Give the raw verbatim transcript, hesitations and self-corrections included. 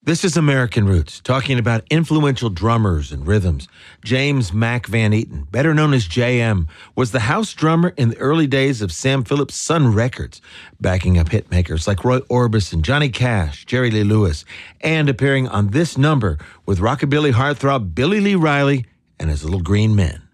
This is American Roots, talking about influential drummers and rhythms. James Mac Van Eaton, better known as J M, was the house drummer in the early days of Sam Phillips' Sun Records, backing up hitmakers like Roy Orbison, Johnny Cash, Jerry Lee Lewis, and appearing on this number with rockabilly heartthrob Billy Lee Riley and his Little Green Men.